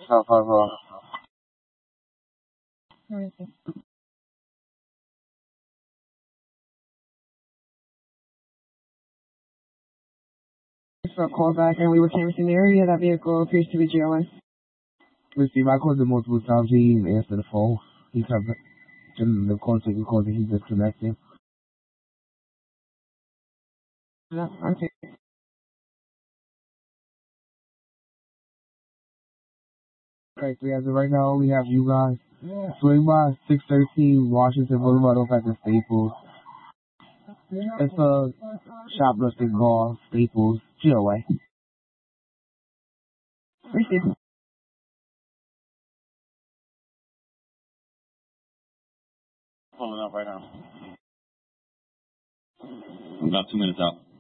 South Harbor. For a call back, and we were canvassing the area. That vehicle appears to be GOS. Let's see, I called him multiple times. He didn't answer the phone. He kept, and the call taking calls and he disconnected. No, okay. Right, so as of right now, we have you guys. Swing by 613 Washington Boulevard off at the Staples. It's a shoplifting golf, Staples, GOA. Receive. Pulling up right now. I'm about 2 minutes out.